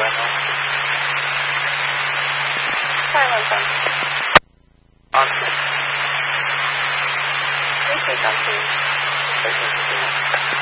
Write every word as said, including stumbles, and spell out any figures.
はい、ワンちゃん。 あ、 メッセージだって。